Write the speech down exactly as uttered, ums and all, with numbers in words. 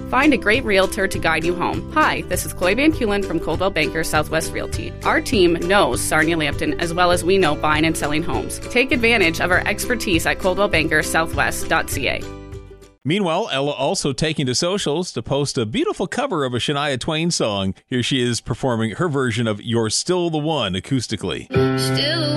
Find a great realtor to guide you home. Hi, this is Chloe Van Kulen from Coldwell Banker Southwest Realty. Our team knows Sarnia Lambton as well as we know buying and selling homes. Take advantage of our expertise at coldwell banker southwest dot c a. Meanwhile, Ella also taking to socials to post a beautiful cover of a Shania Twain song. Here she is performing her version of You're Still the One acoustically. Still